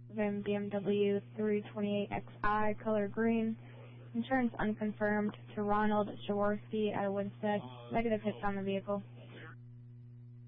VIN BMW 328XI, color green. Insurance unconfirmed to Ronald Jaworski out of Winstead. Negative hits on the vehicle.